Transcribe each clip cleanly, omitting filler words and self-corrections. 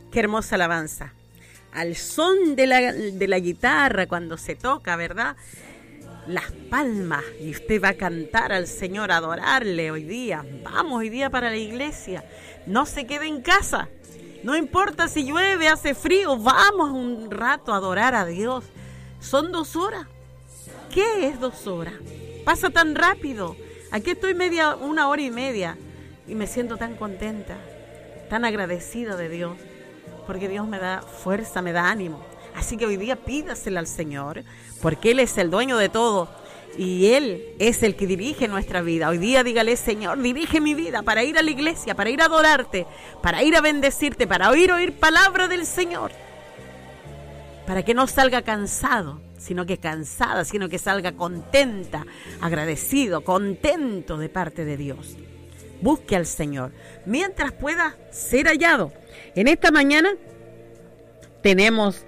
Qué hermosa alabanza. Al son de la guitarra cuando se toca, ¿verdad? Las palmas, y usted va a cantar al Señor, a adorarle hoy día. Vamos hoy día para la iglesia. No se quede en casa. No importa si llueve, hace frío. Vamos un rato a adorar a Dios. Son 2 horas. ¿Qué es 2 horas? Pasa tan rápido. Aquí estoy 1 hora y media y me siento tan contenta, tan agradecida de Dios, porque Dios me da fuerza, me da ánimo. Así que hoy día pídasela al Señor, porque Él es el dueño de todo y Él es el que dirige nuestra vida. Hoy día dígale: Señor, dirige mi vida para ir a la iglesia, para ir a adorarte, para ir a bendecirte, para oír palabra del Señor, para que no salga cansado, sino que salga contenta, agradecido, contento de parte de Dios. Busque al Señor mientras pueda ser hallado. En esta mañana tenemos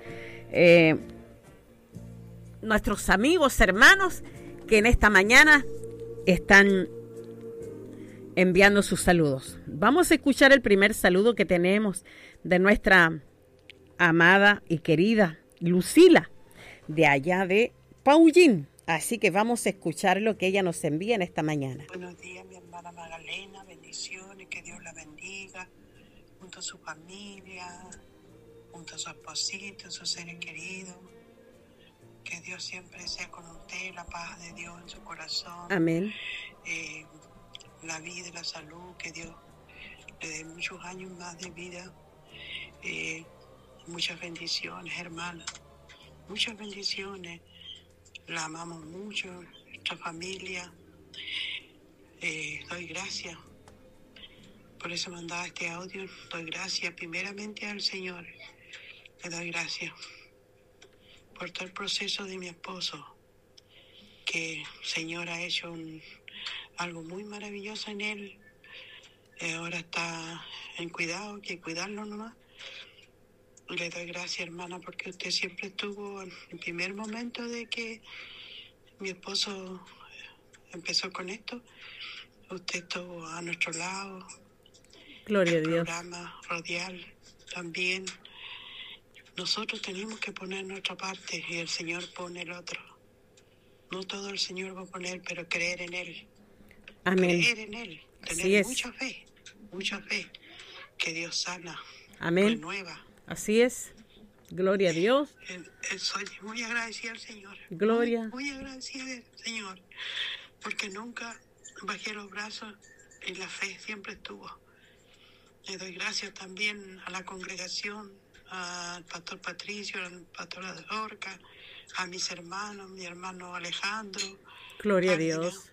nuestros amigos, hermanos, que en esta mañana están enviando sus saludos. Vamos a escuchar el primer saludo que tenemos de nuestra amada y querida Lucila, de allá de Paullín. Así que vamos a escuchar lo que ella nos envía en esta mañana. Buenos días, mi hermana Magdalena, bendiciones, que Dios la bendiga, junto a su familia, junto a su esposito, sus seres queridos. Que Dios siempre sea con usted, la paz de Dios en su corazón. Amén. La vida y la salud, que Dios le dé muchos años más de vida. Muchas bendiciones, hermana. Muchas bendiciones. La amamos mucho, nuestra familia. Doy gracias. Por eso mandaba este audio. Doy gracias primeramente al Señor. Le doy gracias por todo el proceso de mi esposo, que el Señor ha hecho algo muy maravilloso en él. Ahora está en cuidado, que cuidarlo nomás. Le doy gracias, hermana, porque usted siempre estuvo en el primer momento de que mi esposo empezó con esto. Usted estuvo a nuestro lado. Gloria a Dios. El programa radial también. Nosotros tenemos que poner nuestra parte y el Señor pone el otro. No todo el Señor va a poner, pero creer en Él. Amén. Creer en Él. Tener mucha fe. Que Dios sana. Amén. Renueva. Así es. Gloria a Dios. Soy muy agradecida al Señor. Gloria. Muy agradecida al Señor. Porque nunca bajé los brazos y la fe siempre estuvo. Le doy gracias también a la congregación, al pastor Patricio, al pastor Adorca, a mis hermanos, mi hermano Alejandro. Gloria a Dios.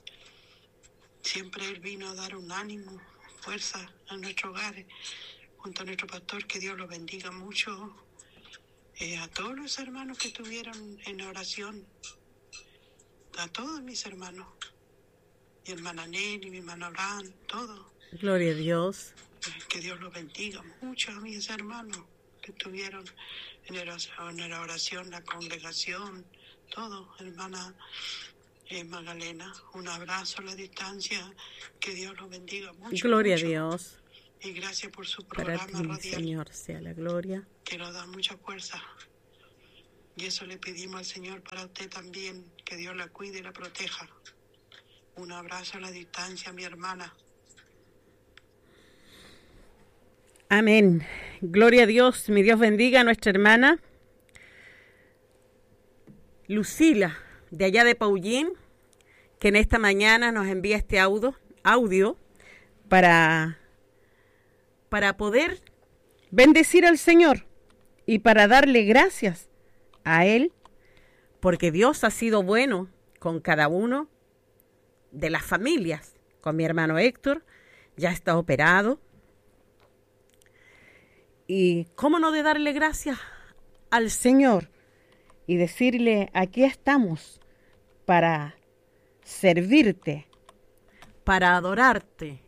Siempre Él vino a dar un ánimo, fuerza a nuestro hogar, junto a nuestro pastor, que Dios lo bendiga mucho. A todos los hermanos que estuvieron en oración, a todos mis hermanos, mi hermana Nelly, mi hermano Abraham, todos. Gloria a Dios. Que Dios los bendiga mucho a mis hermanos que estuvieron en la oración, la congregación, todo. Hermana Magdalena, un abrazo a la distancia, que Dios los bendiga mucho. Gloria mucho. a Dios. Y gracias por su programa Para ti, radial, Señor, sea la gloria. que nos da mucha fuerza. Y eso le pedimos al Señor para usted también, que Dios la cuide y la proteja. Un abrazo a la distancia, mi hermana. Amén. Gloria a Dios. Mi Dios bendiga a nuestra hermana Lucila, de allá de Paullín, que en esta mañana nos envía este audio para poder bendecir al Señor y para darle gracias a Él, porque Dios ha sido bueno con cada uno de las familias. Con mi hermano Héctor, ya está operado. Y cómo no de darle gracias al Señor y decirle: aquí estamos para servirte, para adorarte,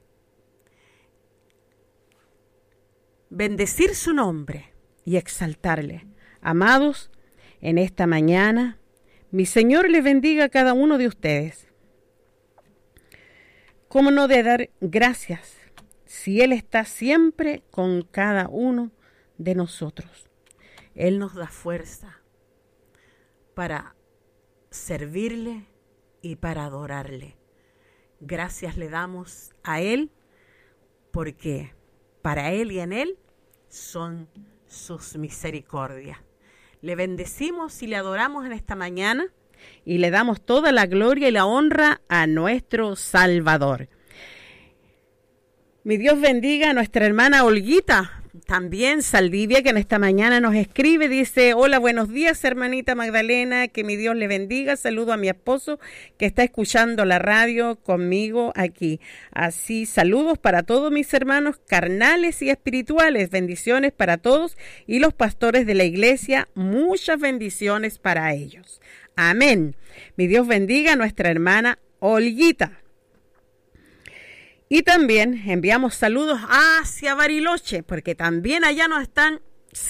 bendecir su nombre y exaltarle. Amados, en esta mañana, mi Señor les bendiga a cada uno de ustedes. ¿Cómo no de dar gracias si Él está siempre con cada uno de nosotros. Él nos da fuerza para servirle y para adorarle. Gracias le damos a Él porque para Él y en Él son sus misericordias. Le bendecimos y le adoramos en esta mañana y le damos toda la gloria y la honra a nuestro Salvador. Mi Dios bendiga a nuestra hermana Olguita, también Saldivia, que en esta mañana nos escribe, dice: hola, buenos días, hermanita Magdalena, que mi Dios le bendiga, saludo a mi esposo que está escuchando la radio conmigo aquí. Así, saludos para todos mis hermanos carnales y espirituales, bendiciones para todos y los pastores de la iglesia, muchas bendiciones para ellos. Amén. Mi Dios bendiga a nuestra hermana Olguita. Y también enviamos saludos hacia Bariloche, porque también allá nos están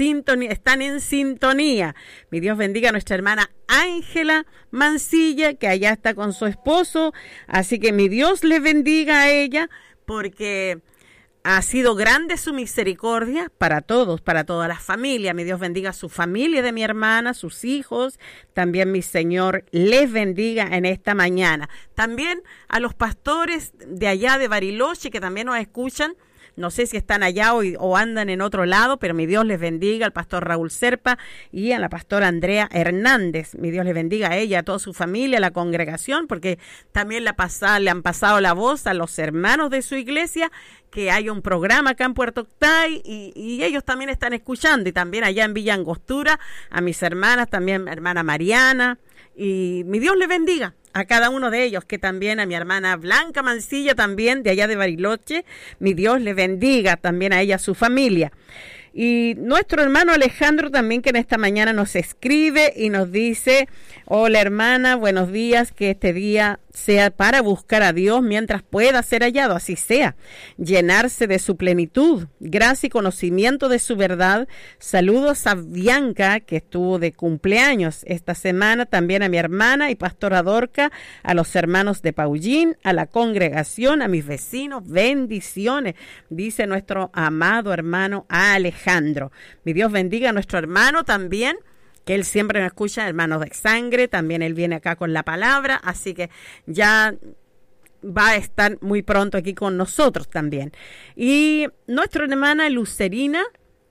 en sintonía. Mi Dios bendiga a nuestra hermana Ángela Mancilla, que allá está con su esposo. Así que mi Dios le bendiga a ella, porque ha sido grande su misericordia para todos, para toda la familia. Mi Dios bendiga a su familia de mi hermana, sus hijos. También mi Señor les bendiga en esta mañana. También a los pastores de allá de Bariloche que también nos escuchan. No sé si están allá o andan en otro lado, pero mi Dios les bendiga al pastor Raúl Serpa y a la pastora Andrea Hernández. Mi Dios les bendiga a ella, a toda su familia, a la congregación, porque también le han pasado la voz a los hermanos de su iglesia que hay un programa acá en Puerto Octay y ellos también están escuchando. Y también allá en Villa Angostura, a mis hermanas, también hermana Mariana. Y mi Dios les bendiga a cada uno de ellos, que también a mi hermana Blanca Mancilla, también de allá de Bariloche. Mi Dios les bendiga también a ella, a su familia. Y nuestro hermano Alejandro también, que en esta mañana nos escribe y nos dice: hola hermana, buenos días, que este día sea para buscar a Dios mientras pueda ser hallado, así sea, llenarse de su plenitud, gracia y conocimiento de su verdad. Saludos a Bianca, que estuvo de cumpleaños esta semana, también a mi hermana y pastora Dorca, a los hermanos de Paullín, a la congregación, a mis vecinos, bendiciones, dice nuestro amado hermano Alejandro. Mi Dios bendiga a nuestro hermano también, que él siempre me escucha, hermanos de sangre, también él viene acá con la palabra, así que ya va a estar muy pronto aquí con nosotros también. Y nuestra hermana Lucerina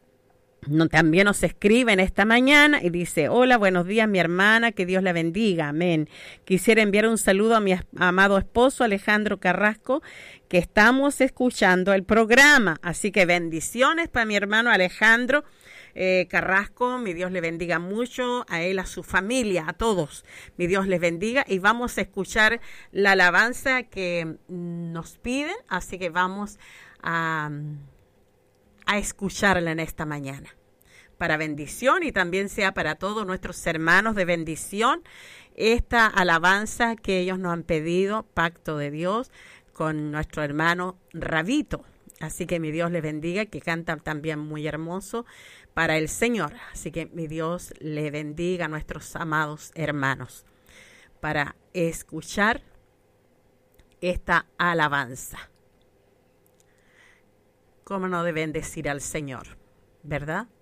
también nos escribe en esta mañana y dice: hola, buenos días mi hermana, que Dios la bendiga, amén. Quisiera enviar un saludo a mi amado esposo Alejandro Carrasco, que estamos escuchando el programa, así que bendiciones para mi hermano Alejandro Carrasco. Mi Dios le bendiga mucho a él, a su familia, a todos. Mi Dios les bendiga y vamos a escuchar la alabanza que nos piden, así que vamos a escucharla en esta mañana. Para bendición y también sea para todos nuestros hermanos de bendición, esta alabanza que ellos nos han pedido, Pacto de Dios, con nuestro hermano Rabito. Así que mi Dios les bendiga, que canta también muy hermoso para el Señor. Así que mi Dios le bendiga a nuestros amados hermanos para escuchar esta alabanza. ¿Cómo no deben decir al Señor? ¿Verdad?